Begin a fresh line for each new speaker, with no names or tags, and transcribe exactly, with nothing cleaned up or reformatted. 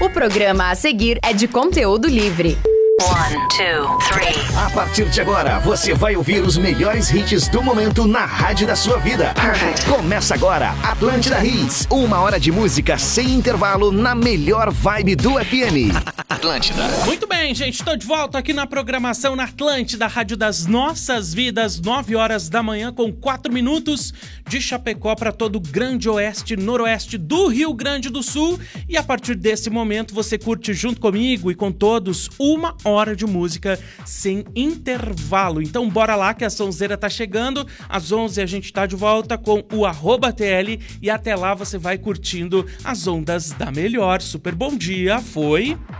O programa a seguir é de conteúdo livre.
One, two, three.
A partir de agora, você vai ouvir os melhores hits do momento na rádio da sua vida.
Perfect.
Começa agora, Atlântida Hits. Uma hora de música sem intervalo na melhor vibe do F M. Atlântida.
Muito bem, gente. Estou de volta aqui na programação na Atlântida, rádio das nossas vidas. nove horas da manhã com quatro minutos de Chapecó para todo o grande oeste, noroeste do Rio Grande do Sul. E a partir desse momento você curte junto comigo e com todos uma hora de música sem intervalo. Então bora lá que a sonzeira tá chegando. Às onze a gente tá de volta com o arroba T L e até lá você vai curtindo as ondas da melhor. Super bom dia, foi...